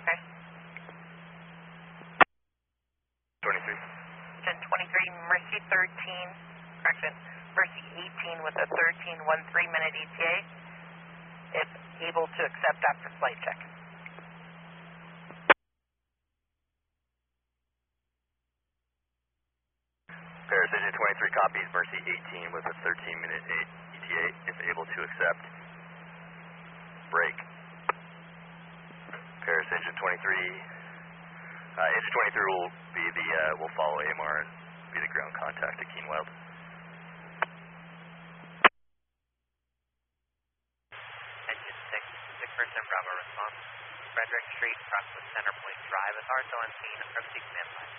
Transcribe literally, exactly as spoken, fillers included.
twenty-three. twenty-three. Engine twenty-three, Mercy thirteen, correction, Mercy eighteen with a thirteen one three minute E T A. If able to accept after flight check. Paris Engine twenty-three copies, Mercy eighteen with a thirteen minute E T A. If able to accept, break. Paris Engine twenty-three, uh, Engine twenty-three will be the, uh, will follow A M R and be the ground contact at Keenwild. Engine six, six percent Bravo response. Frederick Street, cross with Center Point Drive, authorities on scene, approaching command line.